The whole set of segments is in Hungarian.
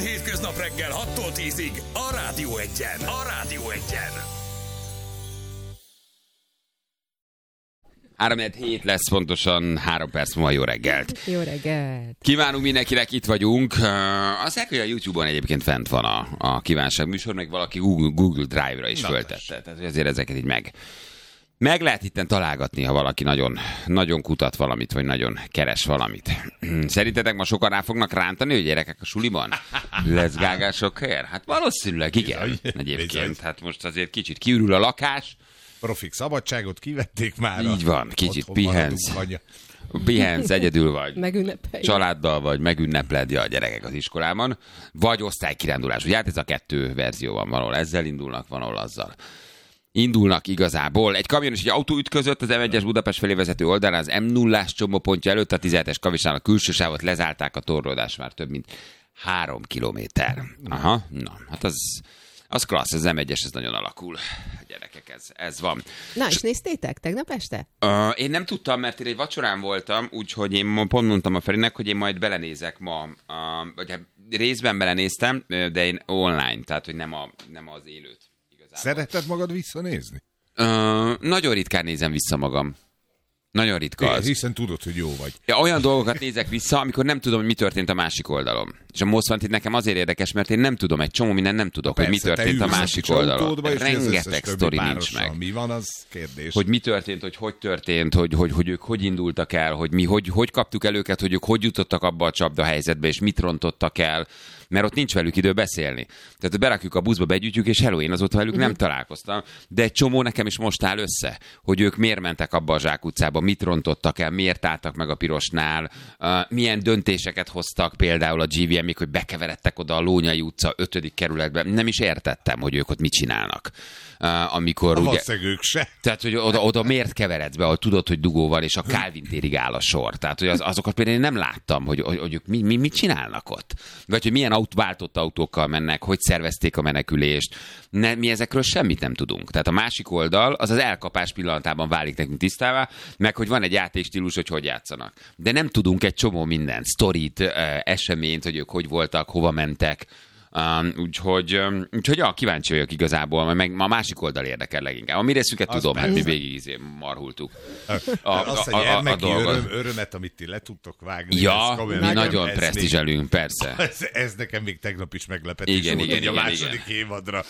hétköznap reggel 6-tól 10-ig a Rádió Egyen. A Rádió Egyen. 3-7 lesz pontosan 3 perc múlva. Jó reggelt! Jó reggelt! Kívánunk mindenkinek, itt vagyunk. Azt mondják, hogy a YouTube-on egyébként fent van a kívánság műsor, meg valaki Google Drive-ra is föltette. Tehát azért ezeket így meg lehet itten találgatni, ha valaki nagyon, nagyon kutat valamit, vagy nagyon keres valamit. Szerintetek ma sokan rá fognak rántani, hogy gyerekek a suliban? Lesz gágások helyre? Hát valószínűleg igen. Egyébként, hát most azért kicsit kiürül a lakás. Profik szabadságot kivették már. Így van, kicsit pihensz, egyedül vagy, családdal vagy, megünnepled a gyerekek az iskolában, vagy osztálykirándulás. Ugye hát ez a 2 verzió van, valahol ezzel indulnak, valahol azzal indulnak igazából. Egy kamion és egy autó ütközött az M1-es Budapest felé vezető oldalán az M0-ás csomópontja előtt, a 17-es kavisnál a külső sávot lezárták, a torlódás már több mint 3 kilométer. Aha, na, hát az klassz, az M1-es, ez nagyon alakul. Gyerekek, ez van. Na, és néztétek tegnap este? Én nem tudtam, mert én egy vacsorán voltam, úgyhogy én pont mondtam a Ferinek, hogy én majd belenézek ma. Vagy részben belenéztem, de én online, tehát hogy nem az élőt. Igazából. Szereted magad visszanézni? Nagyon ritkán nézem vissza magam. Nagyon ritka az. Hiszen tudod, hogy jó vagy. Ja, olyan dolgokat nézek vissza, amikor nem tudom, hogy mi történt a másik oldalon. És a Most Wanted nekem azért érdekes, mert én nem tudom, egy csomó minden nem tudok, persze, hogy mi történt a másik oldalon. Rengeteg sztori nincs meg. Mi van, az kérdés. Hogy mi történt, hogy történt, hogy ők hogy indultak el, hogy mi hogy kaptuk el őket, hogy ők hogy jutottak abba a csapda helyzetbe, és mit rontottak el, mert ott nincs velük idő beszélni. Tehát berakjuk a buszba, begyűjtjük, és hello, én azóta velük nem találkoztam. De egy csomó nekem is most áll össze, hogy ők miért mentek abba a zsákutcába, mit rontottak el, miért álltak meg a pirosnál, milyen döntéseket hoztak például a GVM-ig, hogy bekeveredtek oda a Lónyai utca 5. kerületbe. Nem is értettem, hogy ők ott mit csinálnak. Amikor ugye, ők se. Tehát, hogy oda miért keveredsz be, ahol tudod, hogy dugó van, és a Kálvin térig áll a sor. Tehát, hogy azokat például én nem láttam, hogy ők mit csinálnak ott. Vagy hogy milyen váltott autókkal mennek, hogy szervezték a menekülést. Mi ezekről semmit nem tudunk. Tehát a másik oldal az elkapás pillanatában válik nekünk tisztává, meg hogy van egy játékstílus, hogy játszanak. De nem tudunk egy csomó mindent, sztorit, eseményt, hogy ők hogy voltak, hova mentek. Úgyhogy kíváncsi vagyok igazából, meg a másik oldal érdekel leginkább. A mi részünket tudom, hát mi végig marhultuk. Azt a gyermeki örömet, amit ti le tudtok vágni. Ja, mi nagyon presztízselünk, persze. Ez nekem még tegnap is meglepetés volt, hogy a második évadra.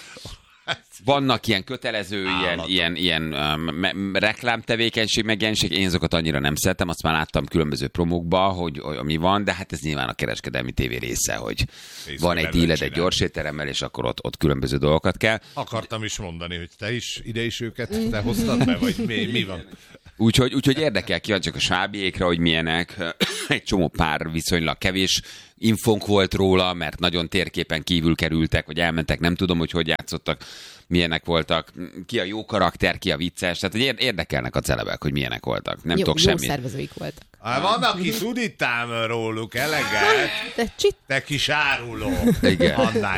Vannak ilyen kötelező, ilyen reklámtevékenység, megjelenség, én azokat annyira nem szeretem, azt már láttam különböző promókba, hogy mi van, de hát ez nyilván a kereskedelmi tévé része, hogy van egy díled egy gyors étteremmel, és akkor ott különböző dolgokat kell. Akartam is mondani, hogy te is ide is őket te hoztad be, vagy mi van? Úgyhogy érdekel, kíváncsiak a svábiékra, hogy milyenek. Egy csomó pár viszonylag kevés infónk volt róla, mert nagyon térképen kívül kerültek, vagy elmentek, nem tudom, hogy játszottak, milyenek voltak, ki a jó karakter, ki a vicces, tehát hogy érdekelnek a celebek, hogy milyenek voltak. Nem tudok semmit. Jó szervezőik voltak. Van, aki tudítám róluk eleget. Te kis áruló. Igen.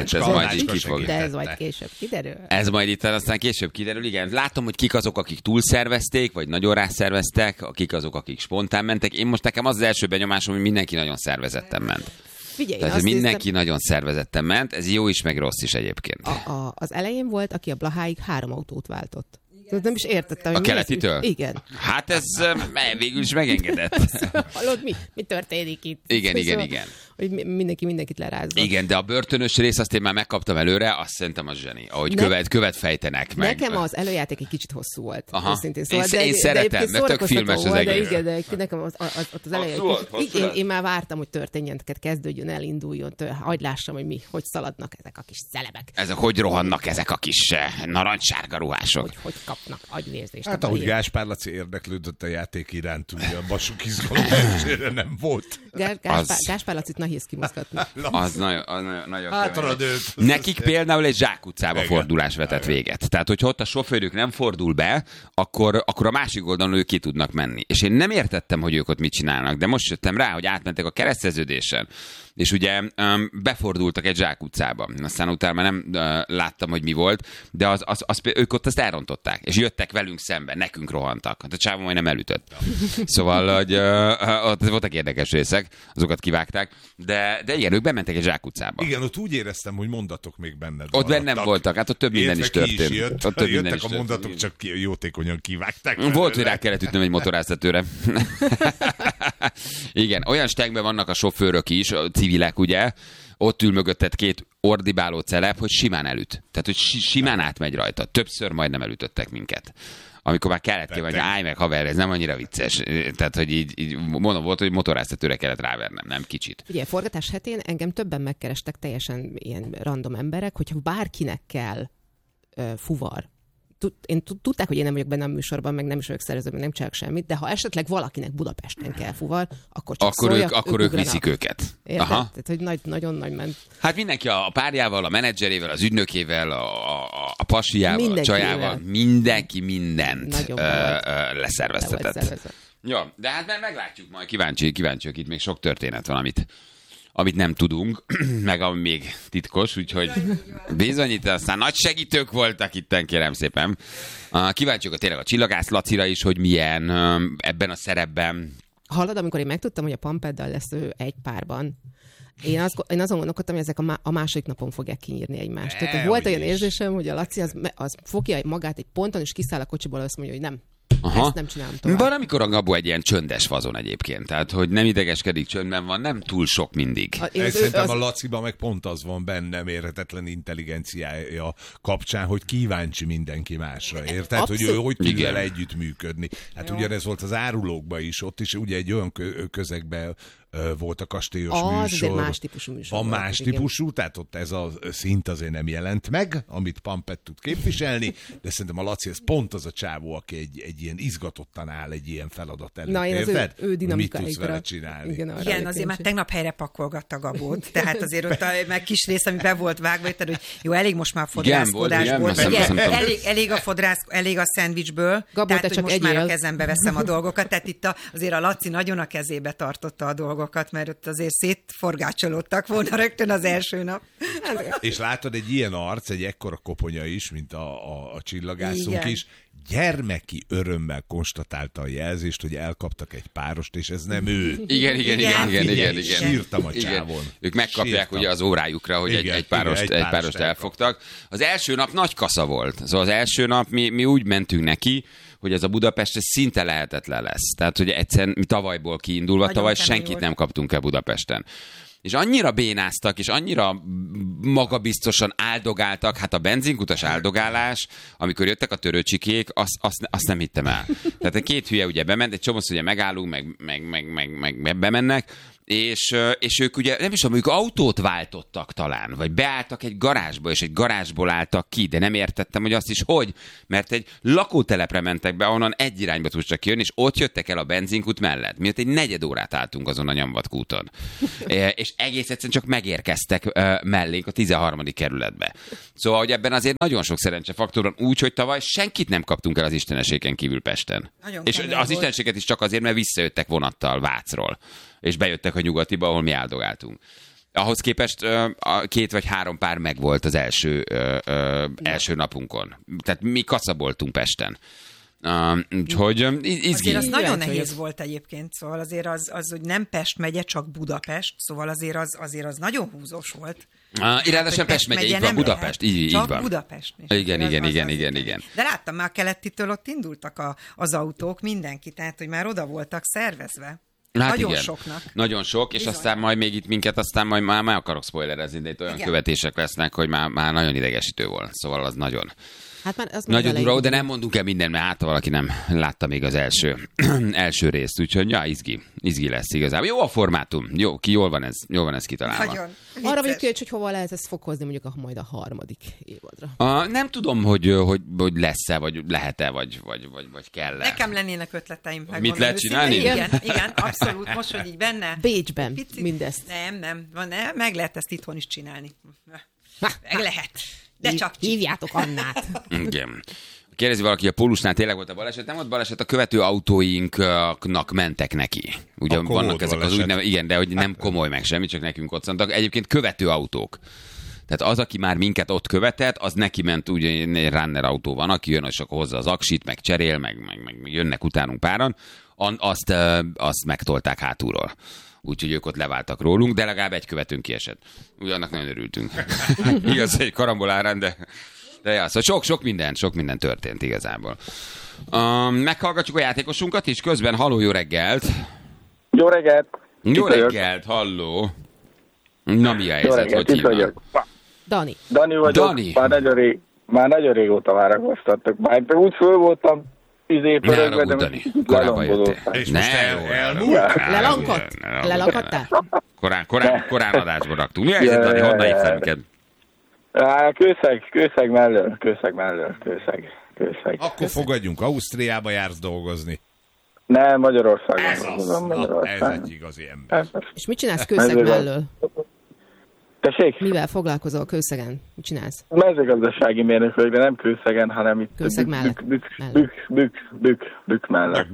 De ez majd később kiderül. Ez majd itt aztán később kiderül, igen. Látom, hogy kik azok, akik túlszervezték, vagy nagyon rászerveztek, akik azok, akik spontán mentek. Én most nekem az első benyomásom, hogy mindenki nagyon szervezetten ment. Figyelj, tehát mindenki nagyon szervezetten ment, ez jó is, meg rossz is egyébként. Az elején volt, aki a Blaháig 3 autót váltott. Nem is értettem. A keletitől? Igen. Hát ez végül is megengedett. Hallod, mi történik itt? Igen. Hogy mindenkit lerázza. Igen, de a börtönös rész azt én már megkaptam előre, azt szerintem az zseni. Ahogy követ fejtenek meg. Nekem az előjáték egy kicsit hosszú volt. Szóval, én szeretem, mert tök filmes az egész. De igen, de nekem az elején én már vártam, hogy történjen, kezdődjön, elinduljon, hagyd lássam, hogy szaladnak ezek a kis celebek. Ezek hogy rohannak ezek a kis narancssárga ruhások. Hogy kapnak agyvérzést. Hát ahogy Gáspár Laci érdeklődött a játék iránt, ugye a basuk izgalom nem volt. Gáspár Lacit nehéz kimozgatni. Az nagyon Hátradőlt. Nekik például egy zsákutcába fordulás vetett véget. Tehát, hogyha ott a sofőrük nem fordul be, akkor a másik oldalon ők ki tudnak menni. És én nem értettem, hogy ők ott mit csinálnak, de most jöttem rá, hogy átmentek a kereszteződésen. És ugye befordultak egy zsákutcába. Aztán utána már nem láttam, hogy mi volt, de ők ott azt elrontották. És jöttek velünk szembe, nekünk rohantak. Hát a csávó majdnem elütött. Szóval, hogy ott voltak érdekes részek, azokat kivágták. De igen, ők bementek egy zsákutcába. Igen, ott úgy éreztem, hogy mondatok még benned ott bennem voltak, hát ott több minden is történt. Jöttek a mondatok, csak jótékonyan kivágták. Volt, hogy rá kellett ütnöm egy motoráztatőre. Igen, olyan stegben vannak a sofőrök is, a civilek, ugye, ott ül mögötted két ordibáló celeb, hogy simán elüt. Tehát, hogy simán átmegy rajta. Többször majdnem elütöttek minket. Amikor már kellett ki, hogy állj meg, haver, ez nem annyira vicces. Tehát, hogy így mondom, volt, hogy motoráztatőre kellett rávernem, nem kicsit. Ugye, forgatás hetén engem többen megkerestek, teljesen ilyen random emberek, hogyha bárkinek kell fuvar. Tudták, hogy én nem vagyok benne a műsorban, meg nem is vagyok szervező, meg nem csinálok semmit, de ha esetleg valakinek Budapesten kell fuvar, akkor csak akkor ők viszik őket. Érted? Tehát, hogy nagyon nagy ment. Hát mindenki a párjával, a menedzserével, az ügynökével, a pasiával, a csajával, mindenki mindent leszerveztetett. Ja, de hát meglátjuk majd, kíváncsiak, itt még sok történet van, amit nem tudunk, meg ami még titkos, úgyhogy bizonyít, aztán nagy segítők voltak itten, kérem szépen. Kíváncsiak tényleg a Csillagász Lacira is, hogy milyen ebben a szerepben. Hallod, amikor én megtudtam, hogy a Pampeddal lesz ő egy párban, én azon gondolkodtam, hogy ezek a második napon fogják kinyírni egymást. Tehát volt olyan érzésem, hogy a Laci az fogja magát egy ponton, és kiszáll a kocsiból, azt mondja, hogy nem. Aha. Ezt nem csinálom tovább. Van, amikor a Gabó egy ilyen csöndes fazon egyébként. Tehát, hogy nem idegeskedik, csöndben van, nem túl sok mindig. Szerintem a Laciban meg pont az van benne mérhetetlen intelligenciája kapcsán, hogy kíváncsi mindenki másra. Érted? Abszolút. Hogy ő hogy tud vele együttműködni. Hát ugyanez volt az Árulókban is, ott is ugye egy olyan közegben volt a kastélyos műsor. Az más típusú műsor. Van más típusú, tehát ott ez a szint azért nem jelent meg, amit Pampett tud képviselni, de szerintem a Laci ez pont az a csávó, aki egy ilyen izgatottan áll egy ilyen feladat előtt. Na, érted? Ő dinamika. Mit tudsz vele csinálni? Igen, azért már tegnap helyre pakolgatta Gabót, tehát azért ott meg kis rész, ami be volt vágva, hogy jó, elég most már a fodrászkodásból, elég a szendvicsből, Gabó, tehát hogy most már a kezembe veszem a dolgokat, tehát itt azért a Laci nagyon a kezébe tartotta a dolgokat, mert ott azért szétforgácsolódtak volna rögtön az első nap. És látod, egy ilyen arc, egy ekkora koponya is, mint a csillagászunk is, gyermeki örömmel konstatálta a jelzést, hogy elkaptak egy párost, és ez nem ő. Igen. Sírtam a csávon. Ők megkapják ugye az órájukra, hogy egy párost elfogtak. Az első nap nagy kasza volt. Szóval az első nap mi úgy mentünk neki, hogy ez a Budapest ez szinte lehetetlen lesz. Tehát, hogy egyszerűen mi tavalyból kiindulva, tavaly senkit nem kaptunk el Budapesten. És annyira bénáztak, és annyira magabiztosan áldogáltak, hát a benzinkutas áldogálás, amikor jöttek a törőcsikék, azt nem hittem el. Tehát a két hülye ugye bement, egy csomószor ugye megállunk, meg bemennek, és ők ugye, nem is tudom, ők autót váltottak talán, vagy beálltak egy garázsba, és egy garázsból álltak ki, de nem értettem, hogy azt is hogy, mert egy lakótelepre mentek be, ahonnan egy irányba tudsz csak jönni, és ott jöttek el a benzinkút mellett. Miatt egy negyed órát álltunk azon a Nyomvatkúton. És egész egyszerűen csak megérkeztek mellénk a 13. kerületbe. Szóval, hogy ebben azért nagyon sok szerencsefaktor van, úgy, hogy tavaly senkit nem kaptunk el az isteneségen kívül Pesten. Nagyon és az isteneséget is csak azért, mert visszajöttek vonattal Vácról. És bejöttek a Nyugatiba, ahol mi áldogáltunk. Ahhoz képest 2 vagy 3 pár megvolt az első napunkon. Tehát mi kaszaboltunk Pesten. Úgyhogy azért az nagyon nehéz volt egyébként, szóval azért az, hogy nem Pest megye, csak Budapest, szóval azért az nagyon húzós volt. Ráadásul Pest megye, így van, Budapest, így csak van. Budapest. Igen. De láttam már a Kelettitől, ott indultak az autók, mindenki, tehát hogy már oda voltak szervezve. Hát nagyon igen. soknak. Nagyon sok, és bizony. Aztán majd még itt minket, aztán majd már akarok spoilerezni, de itt olyan követések lesznek, hogy már nagyon idegesítő volt. Szóval az nagyon... Hát már az nagyon durva, de nem mondunk el mindent, mert valaki nem látta még az első részt, úgyhogy ja, izgi lesz igazából. Jó a formátum, jól van ez kitalálva. Nagyon. Arra vagyok kíváncsi, hogy hova lehet ezt fokozni mondjuk majd a 3. évadra. Nem tudom, hogy lesz-e, vagy lehet-e, vagy kell-e. Nekem lennének ötleteim. Mit lehet csinálni? Igen, abszolút. Most, hogy így benne. Bécsben mindezt. Nem. Meg lehet ezt itthon is csinálni. Meg lehet. De csak hívjátok Annát. Igen. Kérdezi valaki, a Pólusnál tényleg volt a baleset? Nem volt baleset, a követő autóinknak mentek neki. Ugye vannak ezek az igen, de hogy nem komoly meg semmi, csak nekünk koccantak. Egyébként követő autók. Tehát az, aki már minket ott követett, az neki ment, ugye egy runner autó van, aki jön, és akkor hozza az aksit, meg cserél, meg jönnek utánunk páran, azt megtolták hátulról. úgyhogy ők ott leváltak rólunk, de legalább egy követünk kiesett. Ugyannak nagyon örültünk. Igaz, egy karambolárán, de ja, szóval sok minden történt igazából. Meghallgatjuk a játékosunkat is közben. Halló, jó reggelt! Jó reggelt! Jó reggelt, halló! Na, mi a helyzet, hogy hívnak? Dani. Dani vagyok. Dani. Már nagyon régóta várakoztattak. Már úgy föl voltam pörögve, de Dani. Korábban jöttél. És most elmúlt? Lelankadtál? Korán adásba raktunk. Mi a helyzet, Dani? Honnan hívtál minket? Kőszeg mellől. Akkor fogadjunk, Ausztriába jársz dolgozni. Nem, Magyarországon. Ez egy igazi ember. És mit csinálsz Kőszeg mellől? Tessék? Mivel foglalkozol Kőszegen? Mit csinálsz? Mezőgazdasági mérnök vagyok, de nem Kőszegen, hanem itt Kőszeg mellett. Bükk mellett.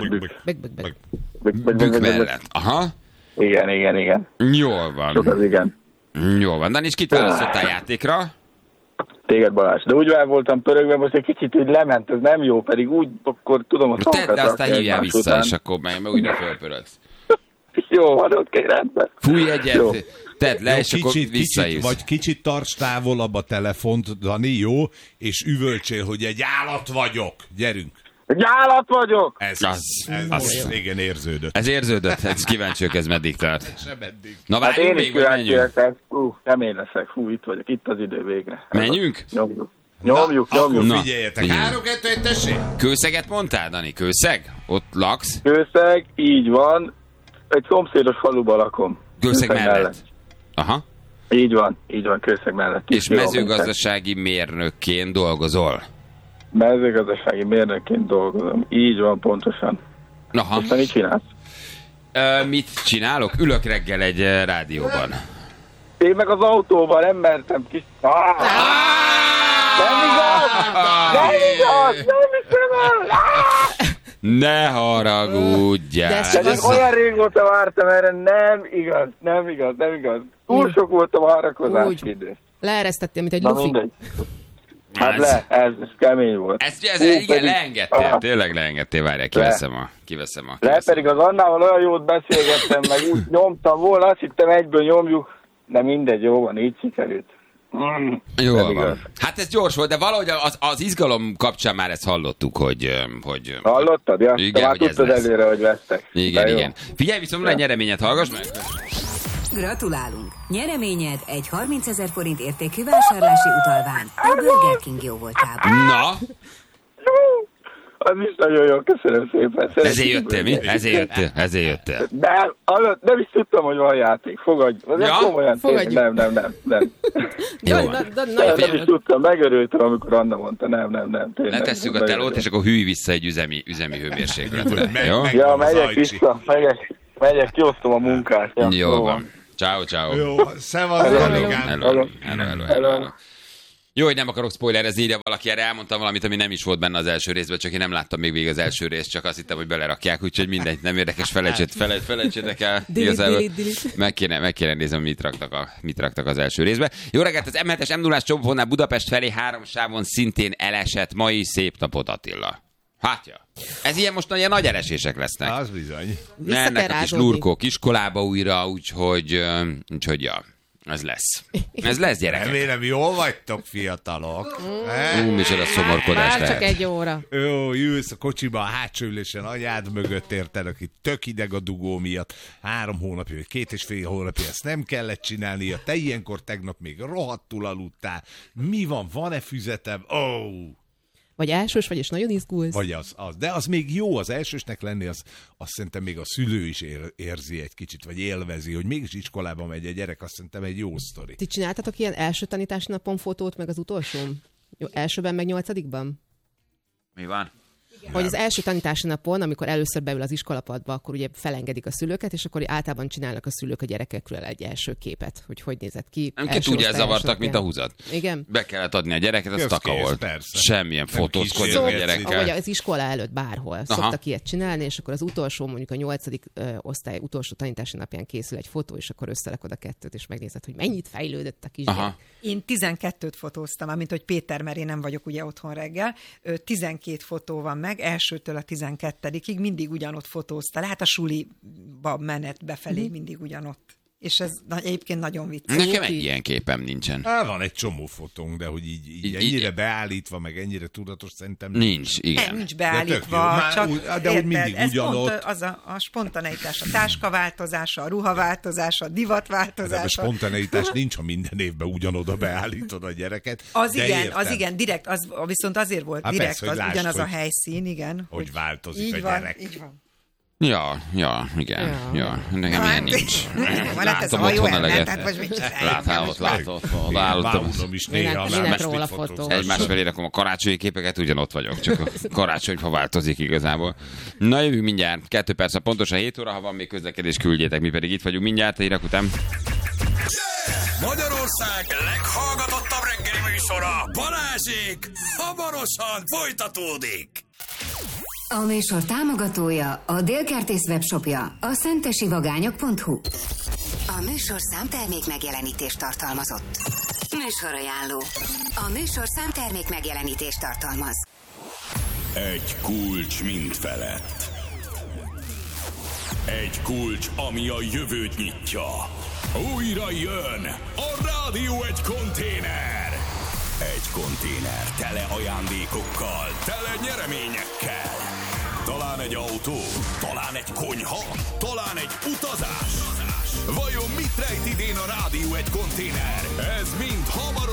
Bükk mellett. Aha. Igen. Jól van. Sok az igen. Jól van. Dani, és kit választottál játékra? Téged, Balázs. De úgy voltam pörögve, most egy kicsit úgy lement, ez nem jó, pedig úgy, akkor tudom, hogy tedd, de aztán hívjál vissza, és akkor meg újra fölpörögsz. Jó, van, oké, rendben. Fújj egyet, jó. Tedd le, és akkor visszaírsz. Vagy kicsit tarts távolabb a telefont, Dani, jó? És üvöltsél, hogy egy állat vagyok. Gyerünk. Egy állat vagyok! Ez igen, érződött. Ez érződött, ez kíváncsiak, ez meddig tart. Na várjunk, még, vagy menjünk? Kemény leszek, itt vagyok, itt az idő végre. Menjünk? Nyomjuk. Akkor figyeljetek, 3-2-1, tessék! Kőszeget mondtál, Dani? Kőszeg? Ott laksz? Kőszeg, így van. Egy szomszédos faluban lakom. Kőszeg mellett? Aha. Így van, Kőszeg mellett. És mezőgazdasági mérnökként dolgozol? Mezőgazdasági mérnökként dolgozom. Így van, pontosan. Aha. És te mit csinálsz? Mit csinálok? Ülök reggel egy rádióban. Én meg az autóban nem mertem kis... Nem igaz! Ne haragudjál! De olyan régóta vártam erre, nem igaz. Túl sok volt a várakozás idő. Leeresztettél, mint egy lufi. Hát ez kemény volt. Igen, leengedtél, tényleg leengedtél, várjál, kiveszem a... Pedig az Annával olyan jót beszélgettem, meg úgy nyomtam volna, azt hittem egyből nyomjuk, de mindegy, jó van, így sikerült. Jól van. Hát ez gyors volt, de valahogy az izgalom kapcsán már ezt hallottuk, hogy... Hallottad? Ja? Igen, te már tudtad előre, hogy vesztek. Igen. Figyelj, viszont egy nyereményet hallgass meg. Gratulálunk! Nyereményed egy 30 000 forint értékű vásárlási utalvány a Burger King jóvoltában. Na? Az is nagyon jó, köszönöm szépen. Ezért jöttél, mi? Ezért jöttél. De nem is tudtam, hogy van játék. Fogadj. Fogadjuk. Nem. Jó van. Nem is tudtam, megörültem, amikor Anna mondta. Nem. Letesszük a telót, és akkor hűj vissza egy üzemi hőmérsékletre. Jó? Ja, megyek vissza. Megyek, kiosztom a munkát. Jó van. Ciao. Jó, szevasz, hello. Jó, hogy nem akarok spoilerezni, írja valaki, erre elmondtam valamit, ami nem is volt benne az első részben, csak én nem láttam még végig az első részt, csak azt hittem, hogy belerakják, úgyhogy mindegy, nem érdekes, felejtsétek el. Igazából meg kéne nézni, mit raktak az első részbe. Jó reggelt, az M7-es M0-ás csomópontnál Budapest felé 3 sávon szintén elesett. Mai szép napot, Attila. Hátja. Ez ilyen most ilyen nagy elesések lesznek. Az bizony. Mennek a kis lurkók iskolába újra, úgyhogy ja. Ez lesz, gyerekek. Remélem, jól vagytok, fiatalok. Micsoda szomorkodás már lehet. csak egy óra. Jó, ülsz a kocsiba, a hátsó ülésen, anyád mögött érted, aki tök ideg a dugó miatt. 3 hónapja, vagy 2,5 hónapja, ezt nem kellett csinálnia. Te ilyenkor tegnap még rohadtul aludtál. Mi van-e füzetem? Vagy elsős vagy, és nagyon izgulsz. Vagy az. De az még jó, az elsősnek lenni, azt szerintem még a szülő is érzi egy kicsit, vagy élvezi, hogy mégis iskolába megy a gyerek, azt szerintem egy jó sztori. Ti csináltatok ilyen első tanítási napon fotót, meg az utolsón? Elsőben, meg 8-ban? Mi van? Hogy az első tanítási napon, amikor először beül az iskolapadba, akkor ugye felengedik a szülőket, és akkor általában csinálnak a szülők a gyerekekről egy első képet, hogy nézett ki. Ki tudja, zavartak, mint a húzat. Igen. Be kellett adni a gyereket, az taka volt. Persze. Semmilyen fotózkodni a gyerekkel. Vagy az iskola előtt bárhol szoktak ilyet csinálni, és akkor az utolsó, mondjuk a 8. osztály utolsó tanítási napján készül egy fotó, és akkor összerakod a 2-t, és megnézed, hogy mennyit fejlődött a kisgyerek. Én 12-t fotóztam, mint hogy Péter, mert én nem vagyok ugye otthon reggel. 12 fotó van meg, világ, elsőtől a 12-ig mindig ugyanott fotózta. Lehet a suliba menet befelé mindig ugyanott. És ez egyébként nagyon vicces. Nekem egy ilyen képem nincsen. Van egy csomó fotónk, de hogy így ennyire beállítva, meg ennyire tudatos szerintem nincs, igen. Nincs beállítva, de úgy mindig ugyanott. Az a spontaneitás, a táskaváltozása, a ruhaváltozása, a divatváltozása. De a spontaneitás nincs, ha minden évben ugyanoda beállítod a gyereket. Az igen, direkt, az viszont azért volt direkt, persze, az ugyanaz a helyszín, igen. Hogy változik a gyerek. Így van. Ja, igen. Ja. Nekem ilyen nincs. Látom otthon eleget. Látom, Bámulom is néha. Minek róla fotó. Egymás felé rakom a karácsonyi képeket, ugyanott vagyok, csak a karácsonyfa változik igazából. Na jövünk mindjárt, 2 perc a pontosan 7 óra, ha van még közlekedés, küldjétek, mi pedig itt vagyunk mindjárt, hírek után. Magyarország leghallgatottabb reggeli műsora, Balázsék, hamarosan folytatódik. A műsor támogatója a Délkertész webshopja, a szentesivagányok.hu. A műsor számtermék megjelenítést tartalmazott. Műsorajánló. A műsor számtermék megjelenítést tartalmaz. Egy kulcs mind felett. Egy kulcs, ami a jövőt nyitja. Újra jön a Rádió egy konténer. Egy konténer tele ajándékokkal, tele nyereményekkel. Talán egy autó, talán egy konyha, talán egy utazás. Vajon mit rejt idén a Rádió egy konténer? Ez mind hamarosan